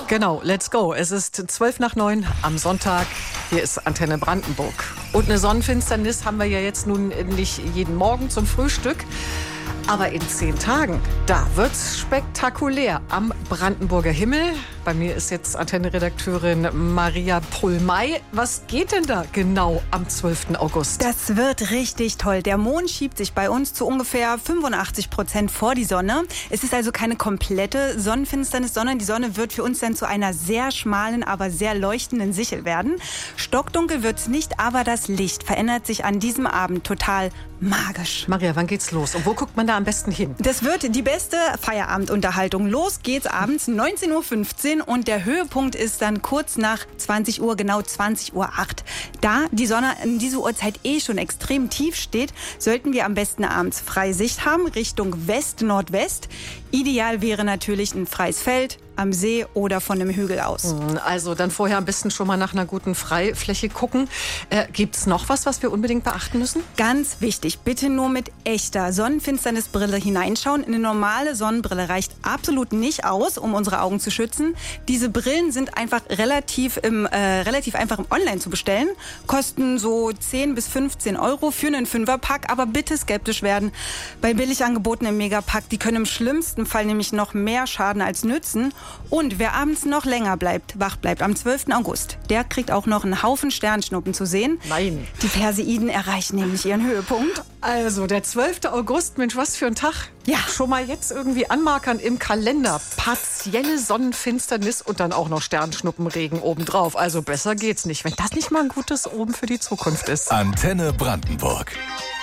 Genau, let's go. Es ist 8:12 am Sonntag. Hier ist Antenne Brandenburg. Und eine Sonnenfinsternis haben wir ja jetzt nun nicht jeden Morgen zum Frühstück. Aber in 10 Tagen, da wird's spektakulär am Brandenburger Himmel. Bei mir ist jetzt Antenne-Redakteurin Maria Pohlmey. Was geht denn da genau am 12. August? Das wird richtig toll. Der Mond schiebt sich bei uns zu ungefähr 85% vor die Sonne. Es ist also keine komplette Sonnenfinsternis, sondern die Sonne wird für uns dann zu einer sehr schmalen, aber sehr leuchtenden Sichel werden. Stockdunkel wird's nicht, aber das Licht verändert sich an diesem Abend total magisch. Maria, wann geht's los? Und wo guckt man da am besten hin? Das wird die beste Feierabendunterhaltung. Los geht's abends 19:15 Uhr und der Höhepunkt ist dann kurz nach 20 Uhr, genau 20:08 Uhr. Da die Sonne in dieser Uhrzeit schon extrem tief steht, sollten wir am besten abends freie Sicht haben, Richtung West-Nordwest. Ideal wäre natürlich ein freies Feld am See oder von einem Hügel aus. Also dann vorher am besten schon mal nach einer guten Freifläche gucken. Gibt's noch was wir unbedingt beachten müssen? Ganz wichtig, bitte nur mit echter Sonnenfinsternisbrille hineinschauen. Eine normale Sonnenbrille reicht absolut nicht aus, um unsere Augen zu schützen. Diese Brillen sind einfach relativ einfach im Online zu bestellen. Kosten so 10 bis 15 Euro für einen 5er-Pack, aber bitte skeptisch werden. Bei Billigangeboten im Megapack, die können im schlimmsten Fall nämlich noch mehr schaden als nützen. Und wer abends noch länger wach bleibt, am 12. August, der kriegt auch noch einen Haufen Sternschnuppen zu sehen. Nein. Die Perseiden erreichen nämlich ihren Höhepunkt. Also der 12. August, Mensch, was für ein Tag. Ja. Schon mal jetzt irgendwie anmarkern im Kalender. Partielle Sonnenfinsternis und dann auch noch Sternschnuppenregen obendrauf. Also besser geht's nicht, wenn das nicht mal ein gutes Oben für die Zukunft ist. Antenne Brandenburg.